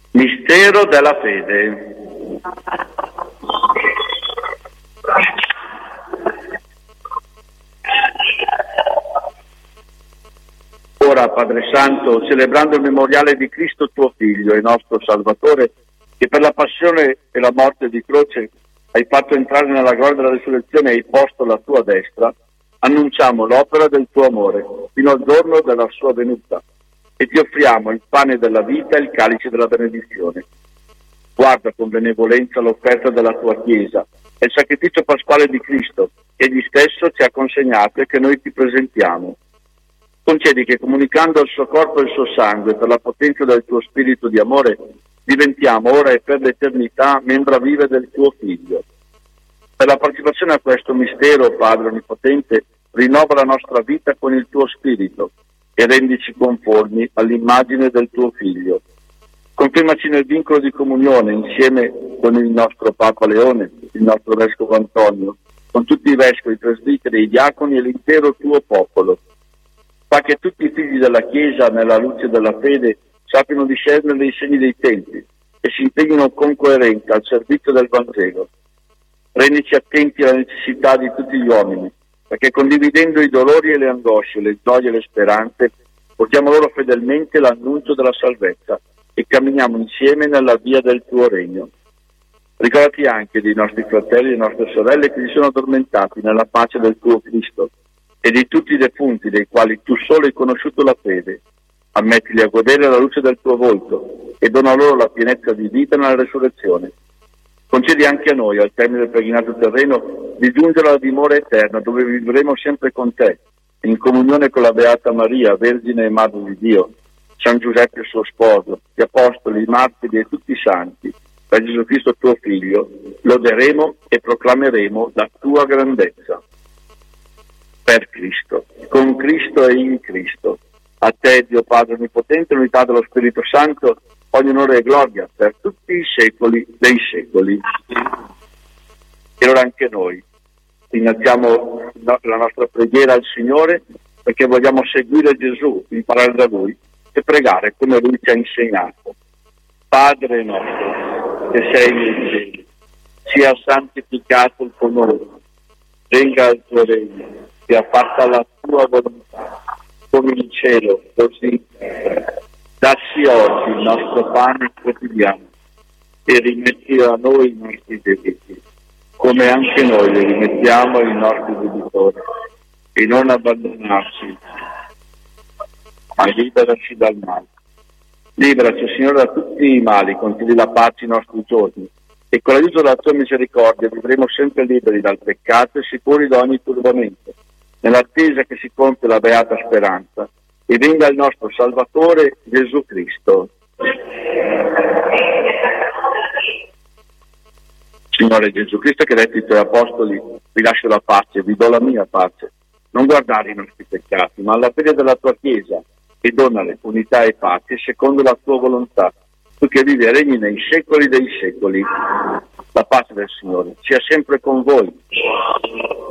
Mistero della fede. Ora, Padre Santo, celebrando il memoriale di Cristo tuo Figlio e nostro Salvatore, che per la passione e la morte di croce hai fatto entrare nella gloria della risurrezione e hai posto la tua destra, annunciamo l'opera del tuo amore fino al giorno della sua venuta e ti offriamo il pane della vita e il calice della benedizione. Guarda con benevolenza l'offerta della tua Chiesa e il sacrificio pasquale di Cristo che egli stesso ci ha consegnato e che noi ti presentiamo. Concedi che, comunicando il suo corpo e il suo sangue per la potenza del tuo spirito di amore, diventiamo ora e per l'eternità membra vive del tuo Figlio. Per la partecipazione a questo mistero, Padre Onnipotente, rinnova la nostra vita con il tuo spirito e rendici conformi all'immagine del tuo Figlio. Confermaci nel vincolo di comunione insieme con il nostro Papa Leone, il nostro Vescovo Antonio, con tutti i Vescovi, i Presbiteri, i Diaconi e l'intero tuo popolo. Fa che tutti i figli della Chiesa, nella luce della fede, sappiano discernere i segni dei tempi e si impegnino con coerenza al servizio del Vangelo. Rendici attenti alla necessità di tutti gli uomini, perché condividendo i dolori e le angosce, le gioie e le speranze, portiamo loro fedelmente l'annuncio della salvezza e camminiamo insieme nella via del tuo regno. Ricordati anche dei nostri fratelli e nostre sorelle che si sono addormentati nella pace del tuo Cristo e di tutti i defunti dei quali tu solo hai conosciuto la fede. Ammettili a godere la luce del tuo volto e dona loro la pienezza di vita nella resurrezione. Concedi anche a noi, al termine del peregrinaggio terreno, di giungere alla dimora eterna, dove vivremo sempre con te, in comunione con la Beata Maria, Vergine e Madre di Dio, San Giuseppe suo sposo, gli Apostoli, i Martiri e tutti i Santi, per Gesù Cristo tuo Figlio, loderemo e proclameremo la tua grandezza. Per Cristo, con Cristo e in Cristo. A te, Dio Padre Onnipotente, l'unità dello Spirito Santo, ogni onore e gloria per tutti i secoli dei secoli. E ora anche noi innalziamo la nostra preghiera al Signore perché vogliamo seguire Gesù, imparare da Lui e pregare come Lui ci ha insegnato. Padre nostro, che sei nei cieli, sia santificato il tuo nome, venga il tuo regno, sia fatta la tua volontà, come in cielo, così in terra. Dacci oggi il nostro pane quotidiano e rimetti a noi i nostri debiti, come anche noi li rimettiamo ai nostri debitori, e non abbandonarci, ma liberaci dal male. Liberaci, Signore, da tutti i mali, concedi la pace ai nostri giorni, e con l'aiuto della tua misericordia vivremo sempre liberi dal peccato e sicuri da ogni turbamento, nell'attesa che si compie la beata speranza e venga il nostro Salvatore Gesù Cristo. Signore Gesù Cristo, che hai detto ai tuoi apostoli: vi lascio la pace, vi do la mia pace, non guardare i nostri peccati, ma alla fede della tua Chiesa, e donale unità e pace secondo la tua volontà, tu che vivi e regni nei secoli dei secoli. La pace del Signore sia sempre con voi.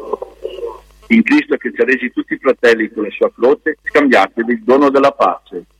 In Cristo, che ci ha resi tutti fratelli con la sua croce, scambiatevi il dono della pace.